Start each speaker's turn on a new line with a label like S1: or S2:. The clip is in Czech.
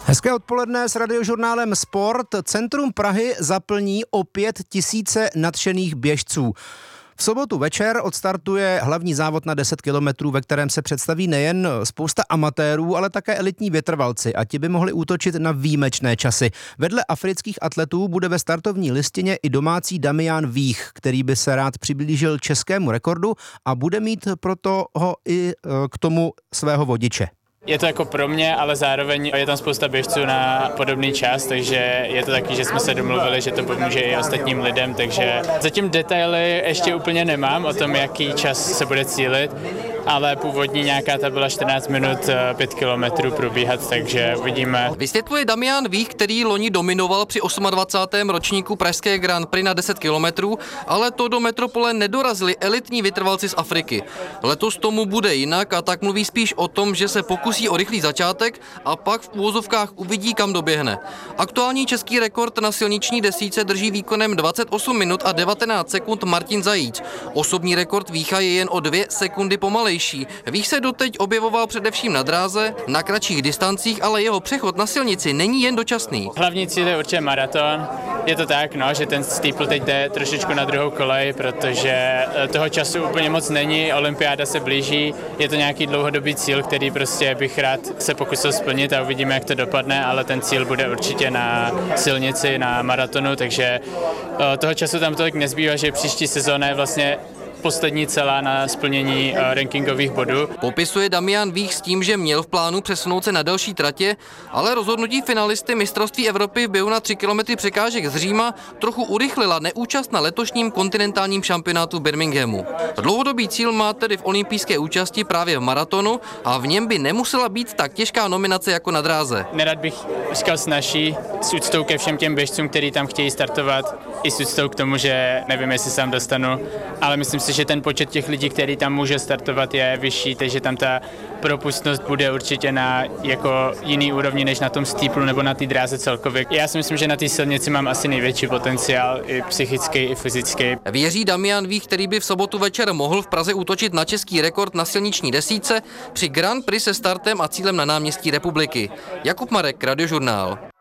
S1: Hezké odpoledne s Radiožurnálem Sport. Centrum Prahy zaplní opět tisíce nadšených běžců. V sobotu večer odstartuje hlavní závod na 10 kilometrů, ve kterém se představí nejen spousta amatérů, ale také elitní vytrvalci a ti by mohli útočit na výjimečné časy. Vedle afrických atletů bude ve startovní listině i domácí Damian Vích, který by se rád přiblížil českému rekordu a bude mít proto ho i k tomu svého vodiče.
S2: Je to jako pro mě, ale zároveň je tam spousta běžců na podobný čas, takže je to taky, že jsme se domluvili, že to pomůže i ostatním lidem, takže zatím detaily ještě úplně nemám o tom, jaký čas se bude cílit, ale původní nějaká ta byla 14 minut 5 kilometrů probíhat, takže uvidíme.
S3: Vysvětluje Damian Vích, který loni dominoval při 28. ročníku pražské Grand Prix na 10 kilometrů, ale to do metropole nedorazili elitní vytrvalci z Afriky. Letos tomu bude jinak a tak mluví spíš o tom, že se pokusí o rychlý začátek a pak v uvozovkách uvidí, kam doběhne. Aktuální český rekord na silniční desítce drží výkonem 28 minut a 19 sekund Martin Zajíc. Osobní rekord Vícha je jen o 2 sekundy pomalejší. Vích se doteď objevoval především na dráze, na kratších distancích, ale jeho přechod na silnici není jen dočasný.
S2: Hlavní cíl je určitě maraton. Je to tak, že ten steeple teď jde trošičku na druhou kolej, protože toho času úplně moc není, olympiáda se blíží, je to nějaký dlouhodobý cíl, který prostě bych rád se pokusil splnit a uvidíme, jak to dopadne, ale ten cíl bude určitě na silnici, na maratonu, takže toho času tam tolik nezbývá, že příští sezóna je vlastně poslední celá na splnění rankingových bodů.
S3: Popisuje Damian Vích s tím, že měl v plánu přesunout se na delší tratě, ale rozhodnutí finalisty mistrovství Evropy v běhu na 3 km překážek z Říma trochu urychlila neúčast na letošním kontinentálním šampionátu v Birminghamu. Dlouhodobý cíl má tedy v olympijské účasti právě v maratonu a v něm by nemusela být tak těžká nominace jako na dráze.
S2: Nerad bych říkal snaží s úctou ke všem těm běžcům, kteří tam chtějí startovat, i s úctou k tomu, že nevím, jestli se tam dostanu, ale myslím si, že ten počet těch lidí, který tam může startovat, je vyšší, takže tam ta propustnost bude určitě na jako jiný úrovni než na tom steeplu nebo na té dráze celkově. Já si myslím, že na té silnici mám asi největší potenciál, i psychický, i fyzický.
S3: Věří Damian Vích, který by v sobotu večer mohl v Praze útočit na český rekord na silniční desítce při Grand Prix se startem a cílem na náměstí Republiky. Jakub Marek, Radiožurnál.